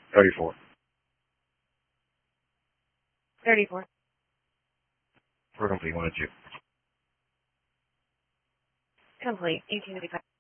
34. 34. We're complete. 1 and 2. Complete. 1855.